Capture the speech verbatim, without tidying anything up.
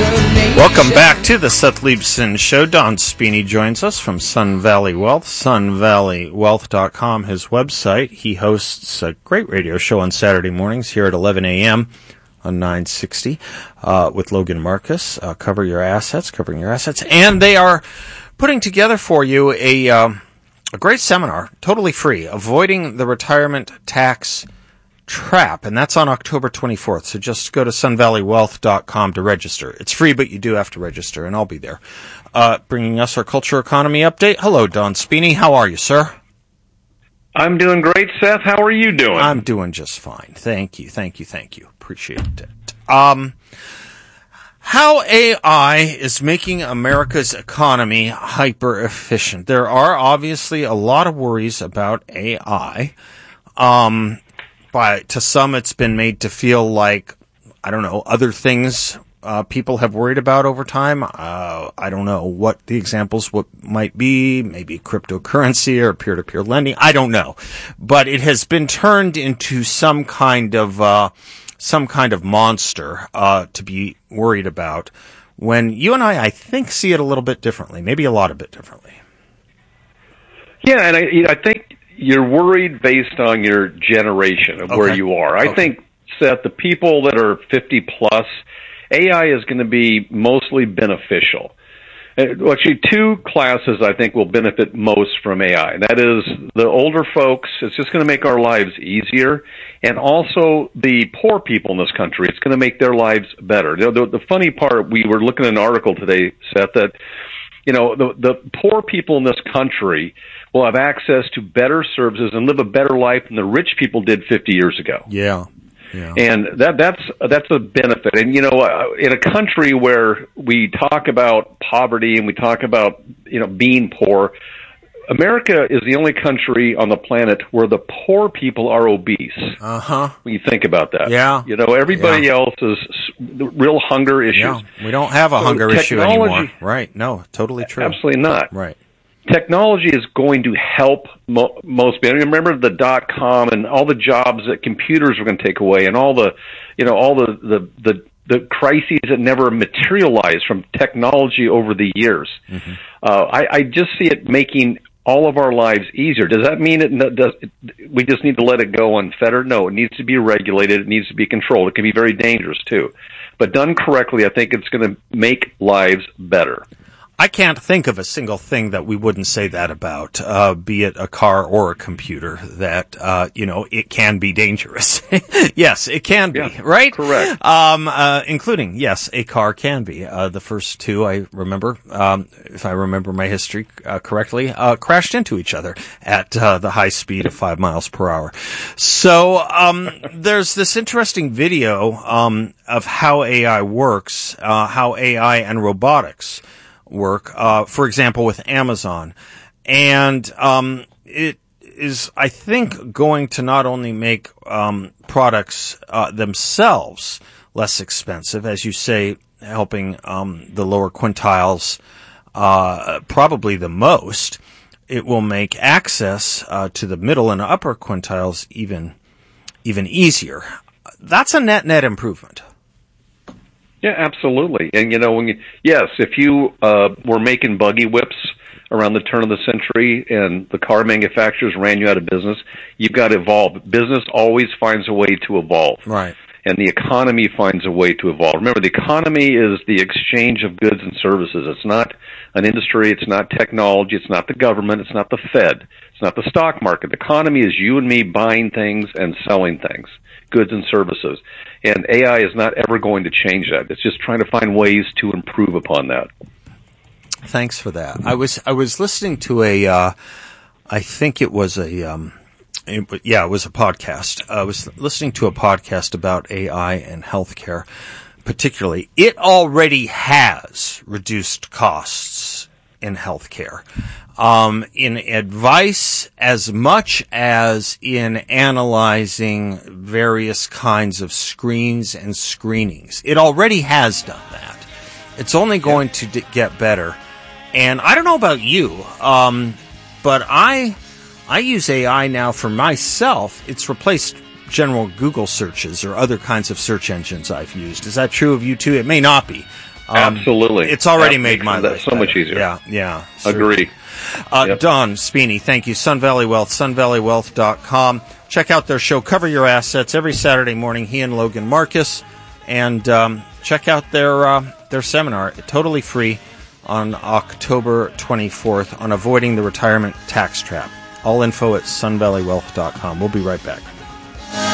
Welcome back to the Seth Leibsohn Show. Don Spini joins us from Sun Valley Wealth, sun valley wealth dot com, his website. He hosts a great radio show on Saturday mornings here at eleven a.m. on nine sixty uh, with Logan Marcus. Uh, cover your assets, covering your assets. And they are putting together for you a, uh, a great seminar, totally free, Avoiding the Retirement Tax Trap, and that's on October twenty-fourth. So just go to sun valley wealth dot com to register. It's free, but you do have to register, and I'll be there. Uh, bringing us our culture economy update. Hello, Don Spini. How are you, sir? I'm doing great, Seth. How are you doing? I'm doing just fine. Thank you, thank you, thank you. Appreciate it. Um, how A I is making America's economy hyper efficient. There are obviously a lot of worries about A I. Um, But to some, it's been made to feel like, I don't know, other things uh, people have worried about over time. Uh, I don't know what the examples what might be, maybe cryptocurrency or peer-to-peer lending. I don't know. But it has been turned into some kind of uh, some kind of monster uh, to be worried about, when you and I, I think, see it a little bit differently, maybe a lot a bit differently. Yeah, and I, you know, I think you're worried based on your generation of Okay. where you are. I Okay. think, Seth, the people that are fifty plus, A I is going to be mostly beneficial. Uh, Actually, two classes I think will benefit most from A I. That is the older folks. It's just going to make our lives easier. And also the poor people in this country. It's going to make their lives better. You know, the, the funny part, we were looking at an article today, Seth, that you know, the, the poor people in this country will have access to better services and live a better life than the rich people did fifty years ago. Yeah. Yeah. And that that's that's a benefit. And you know, uh, in a country where we talk about poverty and we talk about, you know, being poor, America is the only country on the planet where the poor people are obese. Uh-huh. When you think about that. Yeah. You know, everybody Yeah. else is real hunger issues. Yeah. We don't have a So hunger issue technology- anymore. Right. No, totally true. Absolutely not. Right. Technology is going to help mo- most people. Remember the dot com and all the jobs that computers were going to take away, and all the, you know, all the the the, the crises that never materialized from technology over the years. Mm-hmm. Uh, I, I just see it making all of our lives easier. Does that mean it no- does? It, we just need to let it go unfettered? No, it needs to be regulated. It needs to be controlled. It can be very dangerous too, but done correctly, I think it's going to make lives better. I can't think of a single thing that we wouldn't say that about, uh, be it a car or a computer, that, uh, you know, it can be dangerous. Yes, it can be, Yeah, right? correct. Um, uh, including, yes, a car can be. Uh, the first two, I remember, um, if I remember my history uh, correctly, uh, crashed into each other at uh, the high speed of five miles per hour. So, um, there's this interesting video um, of how A I works, uh, how A I and robotics work, uh, for example, with Amazon. And um, it is, I think, going to not only make um, products uh, themselves less expensive, as you say, helping um, the lower quintiles uh, probably the most. It will make access uh, to the middle and upper quintiles even even easier. That's a net net improvement. Yeah, absolutely. And, you know, when you, yes, if you uh, were making buggy whips around the turn of the century and the car manufacturers ran you out of business, you've got to evolve. Business always finds a way to evolve. Right. And the economy finds a way to evolve. Remember, the economy is the exchange of goods and services. It's not an industry. It's not technology. It's not the government. It's not the Fed. It's not the stock market. The economy is you and me buying things and selling things, goods and services. And A I is not ever going to change that. It's just trying to find ways to improve upon that. Thanks for that. I was I was listening to a, uh, I think it was a, um, it, yeah, it was a podcast. I was listening to a podcast about A I and healthcare, particularly. It already has reduced costs in healthcare, um, in advice as much as in analyzing various kinds of screens and screenings. It already has done that. It's only going to d- get better. And I don't know about you, um, but I I use A I now for myself. It's replaced general Google searches or other kinds of search engines I've used. Is that true of you too? It may not be. Um, Absolutely. It's already that made my that life so much better. easier. Yeah, yeah. Agree. Uh, Yep. Don Spini, thank you. Sun Valley Wealth, sun valley wealth dot com. Check out their show, Cover Your Assets, every Saturday morning. He and Logan Marcus. And um, check out their uh, their seminar, totally free, on October twenty-fourth on avoiding the retirement tax trap. All info at sun valley wealth dot com. We'll be right back.